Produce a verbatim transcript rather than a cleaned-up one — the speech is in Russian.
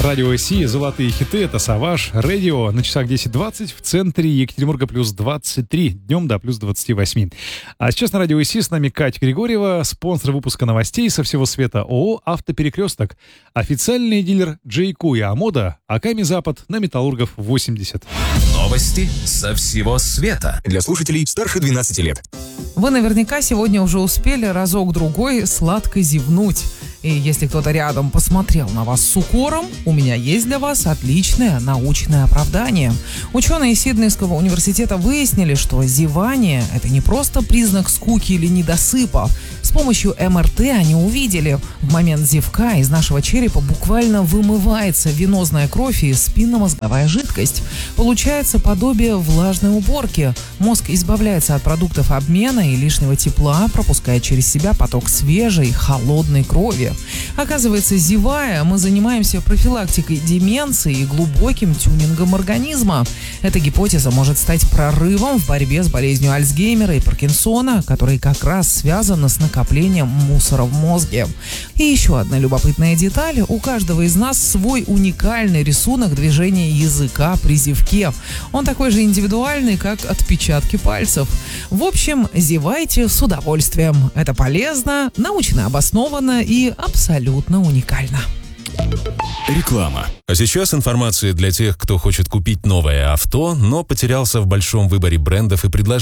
Радио ИСИ, золотые хиты, это Savage Radio. На часах десять двадцать, в центре Екатеринбурга плюс двадцать три, днем до плюс двадцать восемь. А сейчас на Радио ИСИ с нами Катя Григорьева, спонсор выпуска новостей со всего света ООО «Автоперекресток», официальный дилер Джейкуя Амода, Аками Запад на Металлургов восемьдесят. Новости со всего света для слушателей старше двенадцати лет. Вы наверняка сегодня уже успели разок-другой сладко зевнуть. И если кто-то рядом посмотрел на вас с укором, у меня есть для вас отличное научное оправдание. Ученые Сиднейского университета выяснили, что зевание – это не просто признак скуки или недосыпа. С помощью эм эр тэ они увидели, в момент зевка из нашего черепа буквально вымывается венозная кровь и спинномозговая жидкость. Получается подобие влажной уборки. Мозг избавляется от продуктов обмена и лишнего тепла, пропуская через себя поток свежей, холодной крови. Оказывается, зевая, мы занимаемся профилактикой деменции и глубоким тюнингом организма. Эта гипотеза может стать прорывом в борьбе с болезнью Альцгеймера и Паркинсона, которые как раз связаны с накоплением мусора в мозге. И еще одна любопытная деталь. У каждого из нас свой уникальный рисунок движения языка при зевке. Он такой же индивидуальный, как отпечатки пальцев. В общем, зевайте с удовольствием. Это полезно, научно обосновано и абсолютно уникально. Реклама. А сейчас информация для тех, кто хочет купить новое авто, но потерялся в большом выборе брендов и предложений.